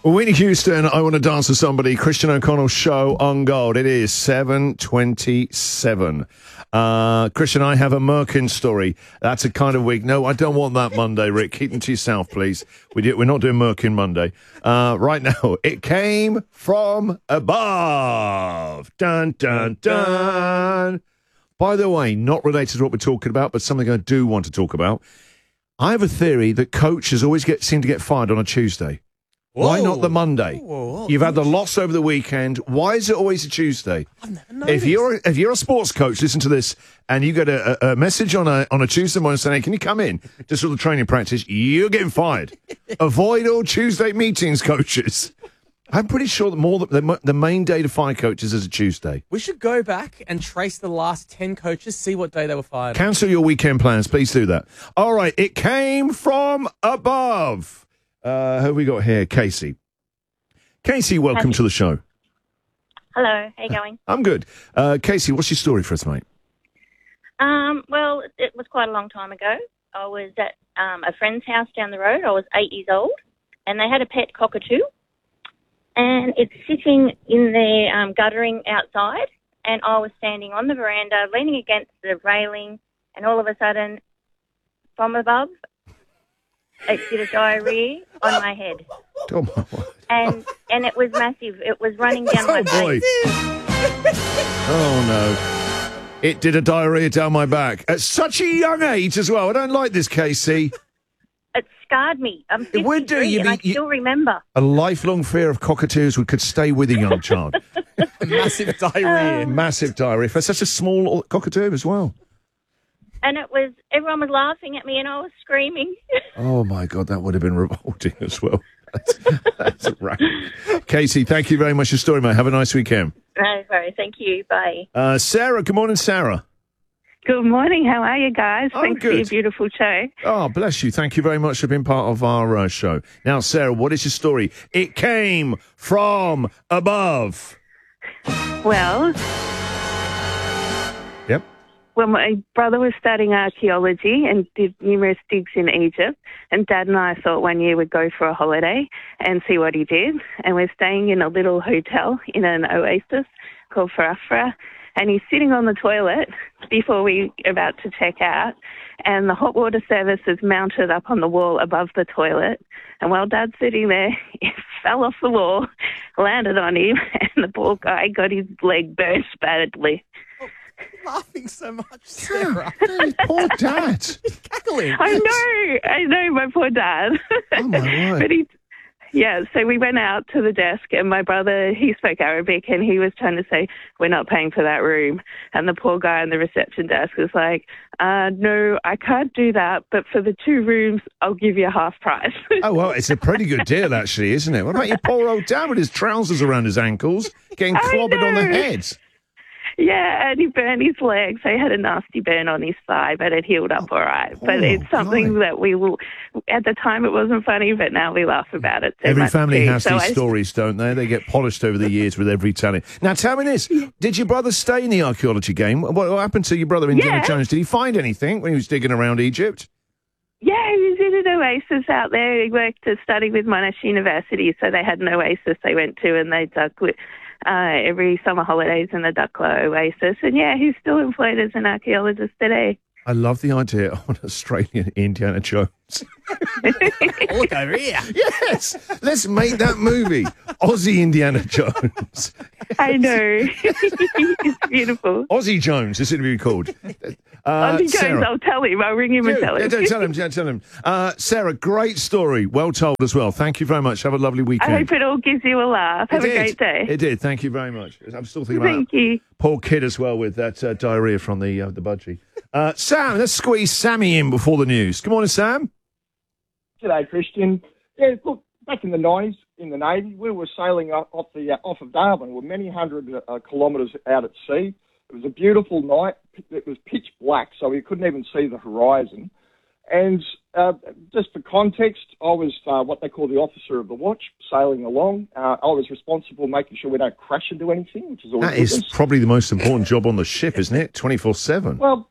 Whitney Houston, I Want to Dance with Somebody, Christian O'Connell show on Gold. It is 7:27. Christian, I have a Merkin story. That's a kind of week. No, I don't want that Monday, Rick. Keep them to yourself, please. We're not doing Merkin Monday. Right now, it came from above. Dun, dun, dun. By the way, not related to what we're talking about, but something I do want to talk about. I have a theory that coaches always seem to get fired on a Tuesday. Whoa. Why not the Monday? Whoa. You've had the loss over the weekend. Why is it always a Tuesday? I've never noticed. If you're a sports coach, listen to this, and you get a message on a Tuesday morning saying, hey, can you come in to sort of training practice? You're getting fired. Avoid all Tuesday meetings, coaches. I'm pretty sure that the main day to fire coaches is a Tuesday. We should go back and trace the last 10 coaches, see what day they were fired. Cancel your weekend plans. Please do that. All right. It came from above. Who have we got here? Casey. Casey, welcome to the show. Hello, how you going? I'm good. Casey, what's your story for us, mate? Well, it was quite a long time ago. I was at a friend's house down the road. I was 8 years old, and they had a pet cockatoo, and it's sitting in their guttering outside, and I was standing on the veranda, leaning against the railing, and all of a sudden, from above, it did a diarrhea on my head. Oh, my word. And it was massive. It was running down my face. Oh, no. It did a diarrhea down my back. At such a young age as well. I don't like this, Casey. It scarred me. I'm 53 It would do. and I still remember. A lifelong fear of cockatoos could stay with a young child. Massive diarrhea. Massive diarrhea for such a small cockatoo as well. And everyone was laughing at me and I was screaming. Oh, my God, that would have been revolting as well. That's right. Casey, thank you very much for your story, mate. Have a nice weekend. No, sorry. Thank you. Bye. Sarah, good morning, Sarah. Good morning. How are you guys? I'm Thanks good. for your beautiful show. Oh, bless you. Thank you very much for being part of our show. Now, Sarah, what is your story? It came from above. Well, Yep. well, my brother was studying archaeology and did numerous digs in Egypt, and Dad and I thought one year we'd go for a holiday and see what he did. And we're staying in a little hotel in an oasis called Farafra, and he's sitting on the toilet before we are about to check out, and the hot water service is mounted up on the wall above the toilet. And while Dad's sitting there, it fell off the wall, landed on him, and the poor guy got his leg burst badly. Laughing so much, Sarah. Poor Dad. He's cackling. I know, my poor dad. Oh, my word. But so we went out to the desk, and my brother, he spoke Arabic, and he was trying to say, we're not paying for that room. And the poor guy on the reception desk was like, no, I can't do that, but for the 2 rooms, I'll give you half price. Oh, well, it's a pretty good deal, actually, isn't it? What about your poor old dad with his trousers around his ankles, getting clobbered on the head? Yeah, and he burned his leg, so he had a nasty burn on his thigh, but it healed up all right. But it's something that we will, at the time it wasn't funny, but now we laugh about it. Every family has these stories, don't they? They get polished over the years with every telling. Now, tell me this. Did your brother stay in the archaeology game? What happened to your brother, Indiana Jones? Did he find anything when he was digging around Egypt? Yeah, he was in an oasis out there. He worked to study with Monash University, so they had an oasis they went to, and they dug with every summer holidays in the Dukla Oasis. And yeah, he's still employed as an archaeologist today. I love the idea of an Australian Indiana Jones. Look over here. Yes, let's make that movie, Aussie Indiana Jones. I know. It's beautiful. Aussie Jones, this interview called. Aussie Jones, Sarah. I'll tell him. I'll ring him and tell him. Tell him. Sarah, great story. Well told as well. Thank you very much. Have a lovely weekend. I hope it all gives you a laugh. Have a great day. It did. Thank you very much. I'm still thinking about you. Poor kid as well with that diarrhea from the budgie. Sam, let's squeeze Sammy in before the news. Good morning, Sam. G'day, Christian. Yeah, look, back in the 90s, in the Navy, we were sailing off of Darwin. We're many hundred kilometres out at sea. It was a beautiful night. It was pitch black, so we couldn't even see the horizon. And just for context, I was what they call the officer of the watch, sailing along. I was responsible making sure we don't crash into anything, which is always That is probably the most important job on the ship, isn't it? 24/7. Well,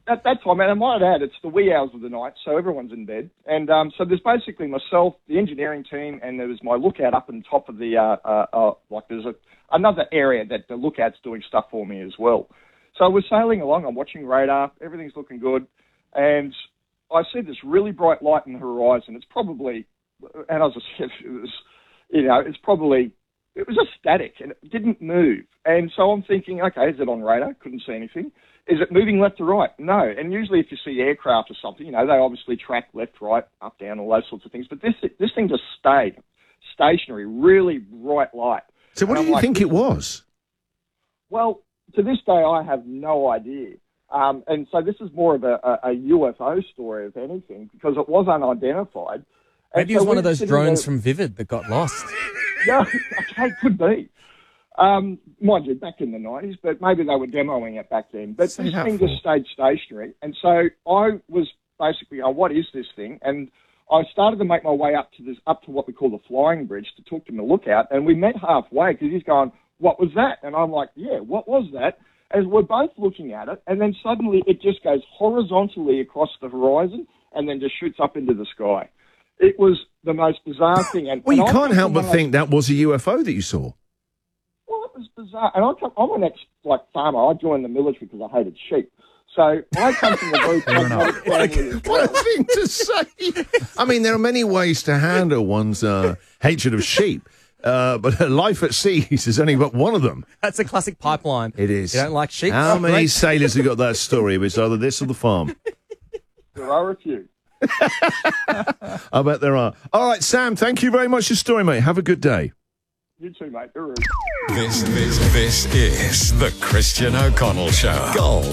at that time, and I might add, it's the wee hours of the night, so everyone's in bed. And so there's basically myself, the engineering team, and there was my lookout up on top of the, there's another area that the lookout's doing stuff for me as well. So we're sailing along, I'm watching radar, everything's looking good, and I see this really bright light in the horizon. It's probably, and as I said, it was just static, and it didn't move. And so I'm thinking, okay, is it on radar? Couldn't see anything. Is it moving left to right? No. And usually if you see aircraft or something, they obviously track left, right, up, down, all those sorts of things. But this thing just stayed stationary, really bright light. So what do you think it was? Well, to this day, I have no idea. And so this is more of a UFO story, if anything, because it was unidentified. Maybe it was one of those drones from Vivid that got lost. Yeah, okay, could be. Mind you, back in the 90s, but maybe they were demoing it back then. But this thing just stayed stationary. And so I was basically, what is this thing? And I started to make my way up to what we call the flying bridge to talk to the lookout. And we met halfway because he's going, what was that? And I'm like, yeah, what was that? As we're both looking at it, and then suddenly it just goes horizontally across the horizon and then just shoots up into the sky. It was the most bizarre thing. And, well, you can't help but think that was a UFO that you saw. Well, it was bizarre. And I'm an farmer. I joined the military because I hated sheep. So I come from a very pragmatic family as well. What a thing to say. I mean, there are many ways to handle one's hatred of sheep. But life at sea is only but one of them. That's a classic pipeline. It is. You don't like sheep? How many sailors have got that story? It's either this or the farm. There are a few. I bet there are. All right, Sam, thank you very much for your story, mate. Have a good day. You too, mate. This is the Christian O'Connell Show. Gold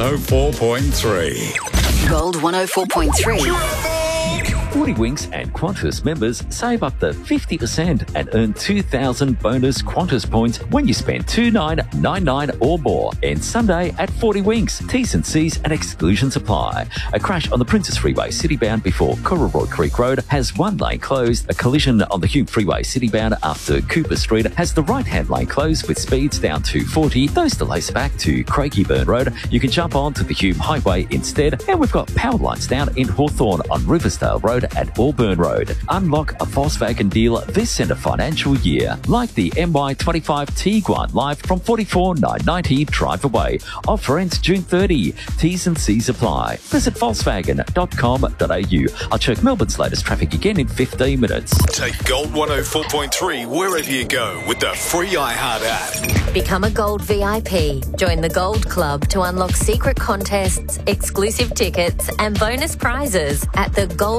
104.3. Gold 104.3. 40 Winks and Qantas members save up to 50% and earn 2,000 bonus Qantas points when you spend $2,999 or more. And Sunday at 40 Winks. T's and C's and exclusions apply. A crash on the Princess Freeway citybound before Cooroy Creek Road has one lane closed. A collision on the Hume Freeway citybound after Cooper Street has the right-hand lane closed with speeds down to 40. Those delays back to Craigieburn Road. You can jump on to the Hume Highway instead. And we've got power lines down in Hawthorne on Riversdale Road at Auburn Road. Unlock a Volkswagen deal this centre financial year, like the MY25 Tiguan Live from $44,990 drive away. Offer ends June 30. T's and C's apply. Visit Volkswagen.com.au. I'll check Melbourne's latest traffic again in 15 minutes. Take Gold 104.3 wherever you go with the free iHeart app. Become a Gold VIP. Join the Gold Club to unlock secret contests, exclusive tickets and bonus prizes at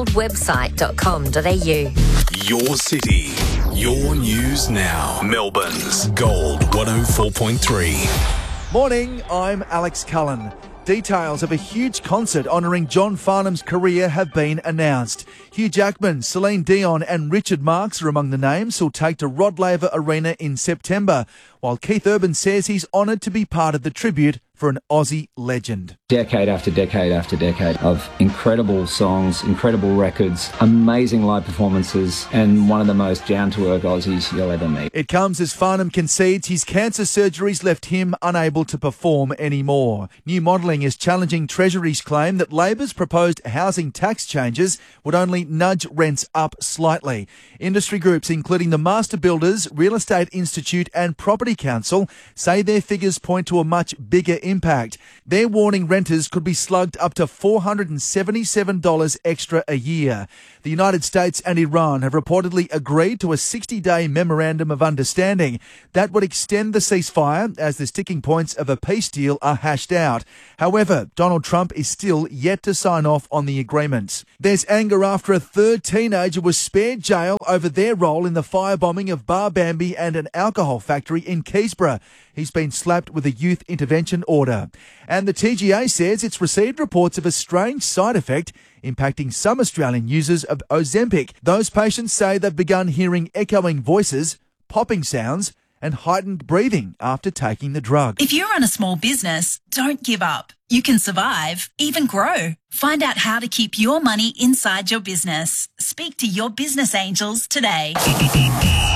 thegoldwebsite.com.au. Your city, your news now. Melbourne's Gold 104.3. Morning, I'm Alex Cullen. Details of a huge concert honouring John Farnham's career have been announced. Hugh Jackman, Celine Dion and Richard Marx are among the names who'll take to Rod Laver Arena in September, while Keith Urban says he's honoured to be part of the tribute for an Aussie legend. Decade after decade after decade of incredible songs, incredible records, amazing live performances, and one of the most down-to-earth Aussies you'll ever meet. It comes as Farnham concedes his cancer surgeries left him unable to perform anymore. New modelling is challenging Treasury's claim that Labor's proposed housing tax changes would only nudge rents up slightly. Industry groups including the Master Builders, Real Estate Institute and Property Council say their figures point to a much bigger impact. They're warning renters could be slugged up to $477 extra a year. The United States and Iran have reportedly agreed to a 60-day memorandum of understanding that would extend the ceasefire as the sticking points of a peace deal are hashed out. However, Donald Trump is still yet to sign off on the agreement. There's anger after a third teenager was spared jail over their role in the firebombing of Bar Bambi and an alcohol factory in Keysborough. He's been slapped with a youth intervention order. And the TGA says it's received reports of a strange side effect impacting some Australian users of Ozempic. Those patients say they've begun hearing echoing voices, popping sounds, and heightened breathing after taking the drug. If you run a small business, don't give up. You can survive, even grow. Find out how to keep your money inside your business. Speak to your business angels today.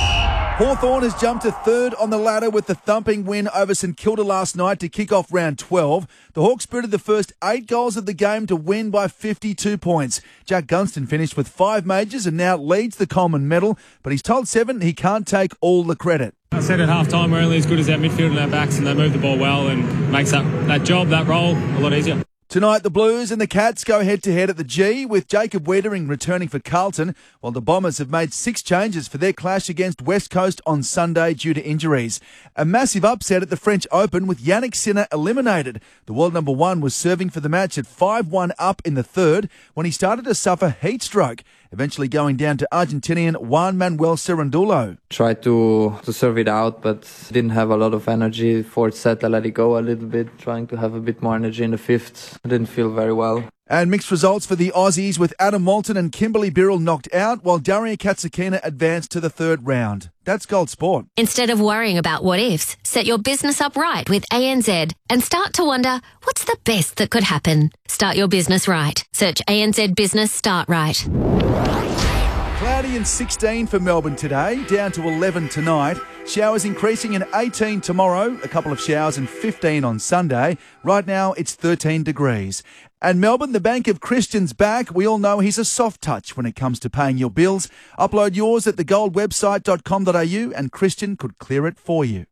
Hawthorn has jumped to third on the ladder with the thumping win over St Kilda last night to kick off round 12. The Hawks sprinted the first 8 goals of the game to win by 52 points. Jack Gunston finished with 5 majors and now leads the Coleman medal, but he's told Seven he can't take all the credit. I said at half-time we're only as good as our midfield and our backs, and they move the ball well and makes that job, that role, a lot easier. Tonight, the Blues and the Cats go head-to-head at the G, with Jacob Wiedering returning for Carlton, while the Bombers have made 6 changes for their clash against West Coast on Sunday due to injuries. A massive upset at the French Open with Yannick Sinner eliminated. The world number 1 was serving for the match at 5-1 up in the third when he started to suffer heat stroke, eventually going down to Argentinian Juan Manuel Cerundolo. Tried to serve it out, but didn't have a lot of energy. Fourth set, I let it go a little bit, trying to have a bit more energy in the fifth. I didn't feel very well. And mixed results for the Aussies, with Adam Walton and Kimberly Birrell knocked out, while Daria Katsukina advanced to the third round. That's Gold Sport. Instead of worrying about what ifs, set your business up right with ANZ and start to wonder, what's the best that could happen? Start your business right. Search ANZ Business Start Right. Cloudy and 16 for Melbourne today, down to 11 tonight. Showers increasing in 18 tomorrow, a couple of showers and 15 on Sunday. Right now it's 13 degrees. And Melbourne, the Bank of Christian's back. We all know he's a soft touch when it comes to paying your bills. Upload yours at thegoldwebsite.com.au and Christian could clear it for you.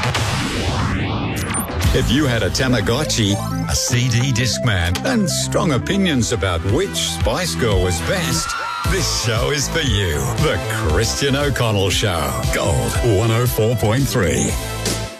If you had a Tamagotchi, a CD Discman, and strong opinions about which Spice Girl was best, this show is for you. The Christian O'Connell Show. Gold 104.3.